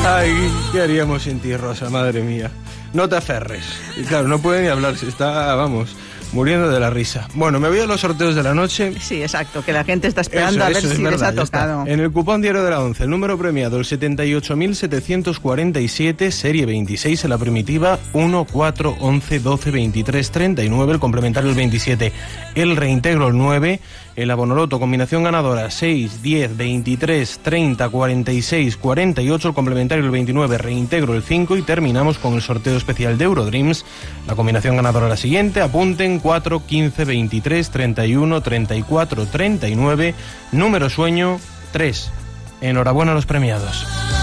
Ay, ¿qué haríamos sin ti, Rosa? Madre mía. No te aferres. Y claro, no puede ni hablar, se está, vamos, muriendo de la risa. Bueno, me voy a los sorteos de la noche. Sí, exacto, que la gente está esperando a ver si les ha tocado. En el cupón diario de la 11, el número premiado, el 78.747, serie 26, en la primitiva, 1, 4, 11, 12, 23, 39, el complementario el 27, el reintegro el 9, el abonoloto, combinación ganadora 6, 10, 23, 30, 46, 48, el complementario el 29, reintegro el 5 y terminamos con el sorteo especial de Eurodreams. La combinación ganadora la siguiente, apunten 4, 15, 23, 31, 34, 39, número sueño 3. Enhorabuena a los premiados.